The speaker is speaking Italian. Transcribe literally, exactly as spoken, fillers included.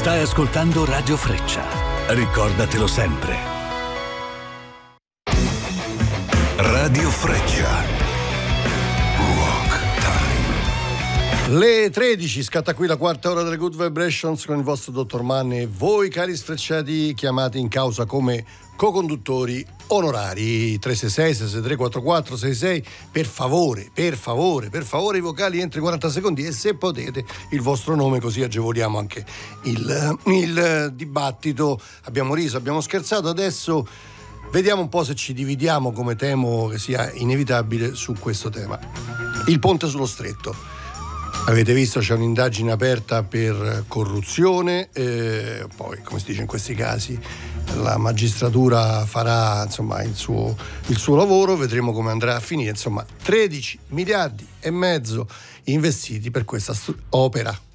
Stai ascoltando Radio Freccia. Ricordatelo sempre. Radio Freccia. Rock Time. Le tredici, scatta qui la quarta ora delle Good Vibrations con il vostro dottor Manni e voi cari sfrecciati chiamati in causa come co-conduttori onorari. Tre sei sei sei sei tre quattro quattro sei sei. Per favore, per favore, per favore i vocali entro i quaranta secondi e se potete il vostro nome, così agevoliamo anche il, il dibattito. Abbiamo riso, abbiamo scherzato, adesso vediamo un po' se ci dividiamo, come temo che sia inevitabile, su questo tema. Il ponte sullo stretto. Avete visto, c'è un'indagine aperta per corruzione, eh, poi come si dice in questi casi la magistratura farà insomma il suo, il suo lavoro, vedremo come andrà a finire. Insomma, tredici miliardi e mezzo investiti per questa stu- opera